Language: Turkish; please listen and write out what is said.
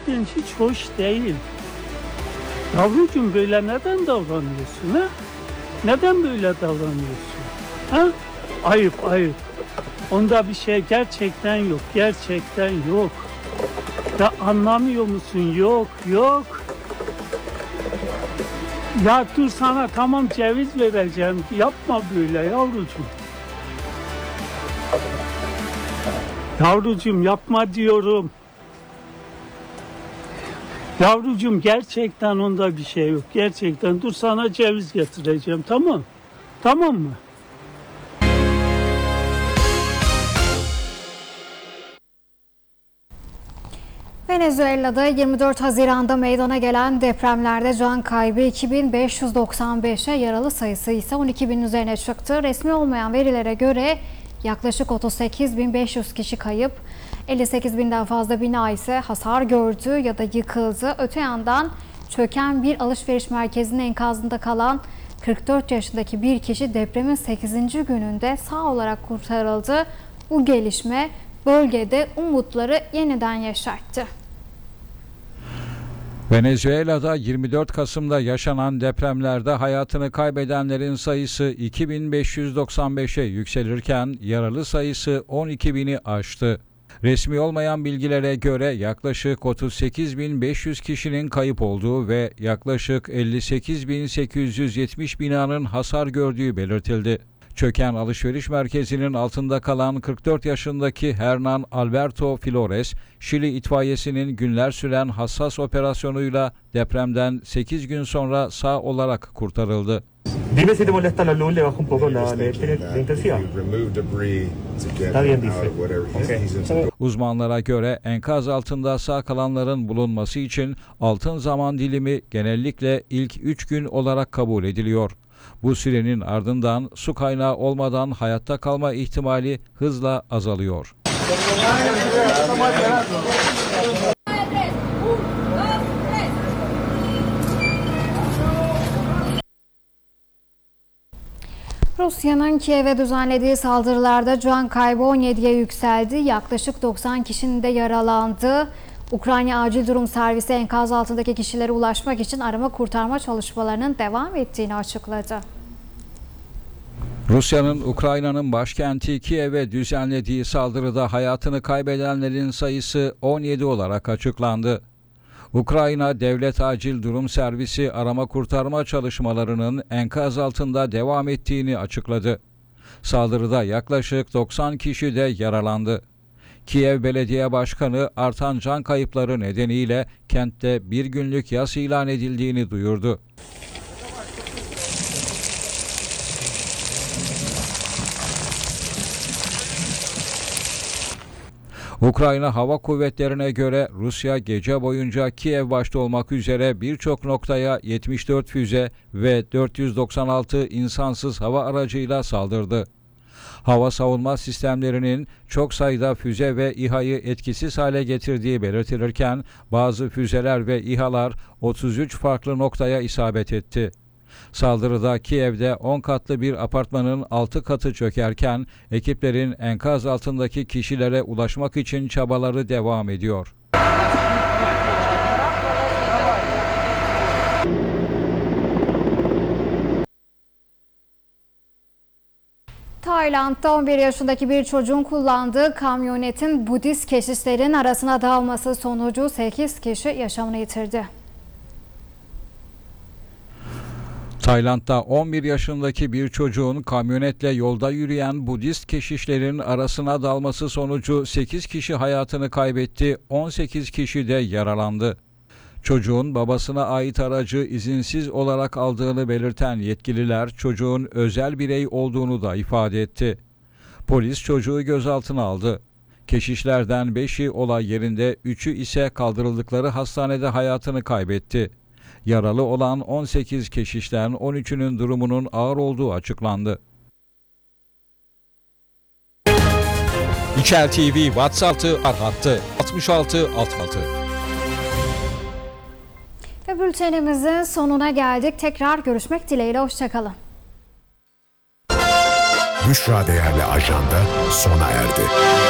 yaptığın hiç hoş değil. Yavrucuğum böyle neden davranıyorsun ha? Neden böyle davranıyorsun? Ha? Ayıp ayıp. Onda bir şey gerçekten yok. Gerçekten yok. Ya anlamıyor musun? Yok yok. Ya dur sana tamam ceviz vereceğim. Yapma böyle yavrucuğum. Yavrucuğum yapma diyorum. Yavrucuğum gerçekten onda bir şey yok. Gerçekten dur sana ceviz getireceğim, tamam. Tamam mı? Venezuela'da 24 Haziran'da meydana gelen depremlerde can kaybı 2595'e, yaralı sayısı ise 12.000 üzerine çıktı. Resmi olmayan verilere göre yaklaşık 38.500 kişi kayıp, 58.000'den fazla bina ise hasar gördü ya da yıkıldı. Öte yandan çöken bir alışveriş merkezinin enkazında kalan 44 yaşındaki bir kişi depremin 8. gününde sağ olarak kurtarıldı. Bu gelişme bölgede umutları yeniden yeşertti. Venezuela'da 24 Kasım'da yaşanan depremlerde hayatını kaybedenlerin sayısı 2595'e yükselirken yaralı sayısı 12.000'i aştı. Resmi olmayan bilgilere göre yaklaşık 38.500 kişinin kayıp olduğu ve yaklaşık 58.870 binanın hasar gördüğü belirtildi. Çöken alışveriş merkezinin altında kalan 44 yaşındaki Hernan Alberto Flores, Şili itfaiyesinin günler süren hassas operasyonuyla depremden 8 gün sonra sağ olarak kurtarıldı. Dime si te molesta la luz, le bajo un poco la intensidad. Está bien dice. Okay. Uzmanlara göre enkaz altında sağ kalanların bulunması için altın zaman dilimi genellikle ilk 3 gün olarak kabul ediliyor. Bu sürenin ardından su kaynağı olmadan hayatta kalma ihtimali hızla azalıyor. Rusya'nın Kiev'e düzenlediği saldırılarda can kaybı 17'ye yükseldi. Yaklaşık 90 kişinin de yaralandı. Ukrayna Acil Durum Servisi enkaz altındaki kişilere ulaşmak için arama kurtarma çalışmalarının devam ettiğini açıkladı. Rusya'nın Ukrayna'nın başkenti Kiev'e düzenlediği saldırıda hayatını kaybedenlerin sayısı 17 olarak açıklandı. Ukrayna Devlet Acil Durum Servisi arama kurtarma çalışmalarının enkaz altında devam ettiğini açıkladı. Saldırıda yaklaşık 90 kişi de yaralandı. Kiev Belediye Başkanı artan can kayıpları nedeniyle kentte bir günlük yas ilan edildiğini duyurdu. Ukrayna Hava Kuvvetleri'ne göre Rusya gece boyunca Kiev başta olmak üzere birçok noktaya 74 füze ve 496 insansız hava aracıyla saldırdı. Hava savunma sistemlerinin çok sayıda füze ve İHA'yı etkisiz hale getirdiği belirtilirken bazı füzeler ve İHA'lar 33 farklı noktaya isabet etti. Saldırıda Kiev'de 10 katlı bir apartmanın 6 katı çökerken ekiplerin enkaz altındaki kişilere ulaşmak için çabaları devam ediyor. Tayland'da 11 yaşındaki bir çocuğun kullandığı kamyonetin Budist keşişlerin arasına dalması sonucu 8 kişi yaşamını yitirdi. Tayland'da 11 yaşındaki bir çocuğun kamyonetle yolda yürüyen Budist keşişlerin arasına dalması sonucu 8 kişi hayatını kaybetti, 18 kişi de yaralandı. Çocuğun babasına ait aracı izinsiz olarak aldığını belirten yetkililer çocuğun özel birey olduğunu da ifade etti. Polis çocuğu gözaltına aldı. Keşişlerden 5'i olay yerinde, 3'ü ise kaldırıldıkları hastanede hayatını kaybetti. Yaralı olan 18 keşişten 13'ünün durumunun ağır olduğu açıklandı. İçel TV WhatsApp hattı 6666. Ve bültenimizin sonuna geldik. Tekrar görüşmek dileğiyle. Hoşçakalın. Büşra Değerli Ajanda sona erdi.